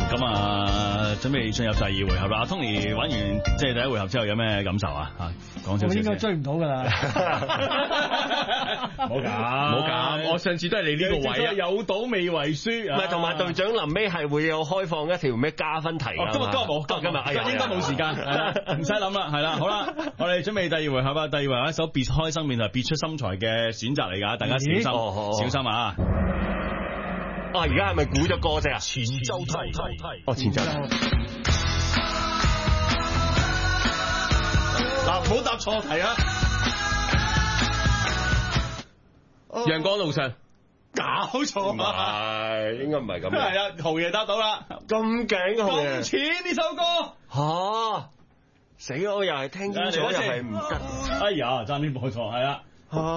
咁啊，準備進入第二回合啦。Tony 玩完即係第一回合之後有咩感受啊？講少少。 我應該追唔到㗎啦。 唔好咁， 我上次都係你呢個位啊， 有賭未為輸。 唔係，同埋隊長臨尾係會有開放一條咩加分題㗎。 今日冇，應該冇時間，唔使諗啦，係啦，好啦，我哋準備第二回合啊！第二回合一首別開生面就係別出心裁嘅選擇嚟㗎，大家小心，小心啊！ 而家係咪估咗歌啫啊？ 前奏題， 前奏。 嗱，唔好答錯題啊！ 陽光路上， 搞錯係，應該唔係咁。 係啊，豪爺答到啦， 咁勁豪爺， 咁似呢首歌死我又係聽清楚又係唔得。 哎呀，爭啲冇錯，係啦。